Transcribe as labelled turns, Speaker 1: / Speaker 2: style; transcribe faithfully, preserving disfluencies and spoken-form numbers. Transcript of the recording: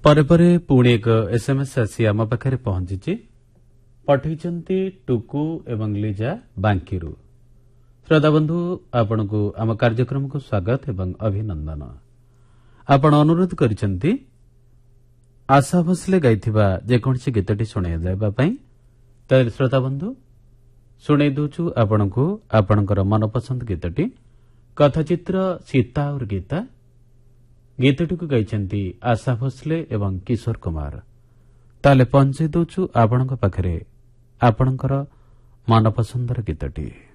Speaker 1: ପରେ ପରେ ପୁଣି ଏକ ଏସ୍ଏମ୍ଏସ୍ ଆସି ଆମ ପାଖରେ ପହଞ୍ଚିଛି। ପଠାଇଛନ୍ତି ଟୁକୁ ଏବଂ ଲିଜା ବାଙ୍କିରୁ। ଶ୍ରୋତାବନ୍ଧୁ, ଆପଣଙ୍କୁ ଆମ କାର୍ଯ୍ୟକ୍ରମକୁ ସ୍ୱାଗତ ଏବଂ ଅଭିନନ୍ଦନ। ଆପଣ ଅନୁରୋଧ କରିଛନ୍ତି ଆଶା ଭୋସଲେ ଗାଇଥିବା ଯେକୌଣସି ଗୀତଟି ଶୁଣାଇବା ପାଇଁ। ତାହେଲେ ଶ୍ରୋତାବନ୍ଧୁ, ଶୁଣାଇ ଦେଉଛୁ ଆପଣଙ୍କୁ ଆପଣଙ୍କର ମନପସନ୍ଦ ଗୀତଟି। କଥାଚିତ୍ର ସୀତା और ଗୀତା। ଗୀତଟିକୁ ଗାଇଛନ୍ତି ଆଶା ଭୋସଲେ ଏବଂ କିଶୋର କୁମାର। ତାହେଲେ ପହଞ୍ଚାଇ ଦେଉଛୁ ଆପଣଙ୍କ ପାଖରେ ଆପଣଙ୍କର ମନପସନ୍ଦର ଗୀତଟି।